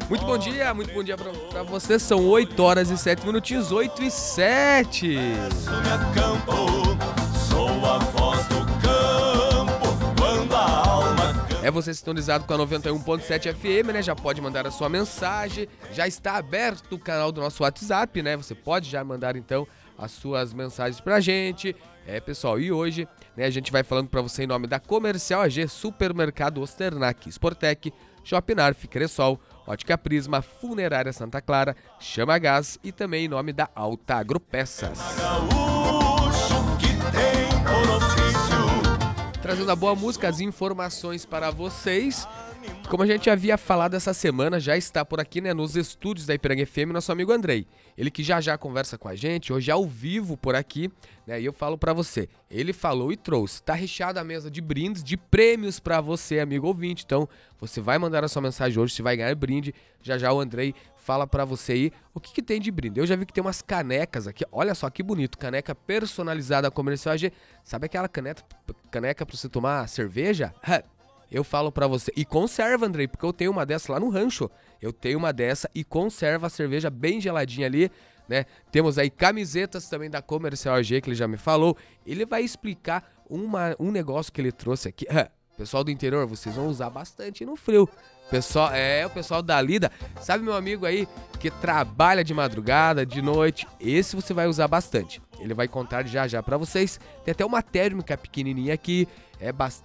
Muito bom dia pra vocês. São 8 horas e 7 minutinhos, 8 e 7. É você sintonizado com a 91.7 FM, né? Já pode mandar a sua mensagem. Já está aberto o canal do nosso WhatsApp, né? Você pode já mandar, então, as suas mensagens pra gente. Pessoal, e hoje, né, a gente vai falando pra você em nome da Comercial AG, Supermercado Osternac, Sportec, Shopping Narf, Cressol, Ótica Prisma, Funerária Santa Clara, Chama Gás e também em nome da Alta Agropeças. Trazendo a boa música, as informações para vocês. Como a gente havia falado essa semana, já está por aqui, né, nos estúdios da Ipiranga FM, nosso amigo Andrei. Ele que já conversa com a gente, hoje ao vivo por aqui, né, e eu falo pra você, ele falou e trouxe, tá recheada a mesa de brindes, de prêmios pra você, amigo ouvinte. Então, você vai mandar a sua mensagem hoje, você vai ganhar brinde, já o Andrei fala pra você aí o que tem de brinde. Eu já vi que tem umas canecas aqui, olha só que bonito, caneca personalizada Comercial AG. Sabe aquela caneca pra você tomar cerveja? Eu falo pra você, e conserva, Andrei, porque eu tenho uma dessa lá no rancho. Eu tenho uma dessa e conserva a cerveja bem geladinha ali, né? Temos aí camisetas também da Comercial AG, que ele já me falou. Ele vai explicar um negócio que ele trouxe aqui. Pessoal do interior, vocês vão usar bastante no frio. O pessoal da Lida, sabe meu amigo aí que trabalha de madrugada, de noite, esse você vai usar bastante. Ele vai contar já pra vocês. Tem até uma térmica pequenininha aqui,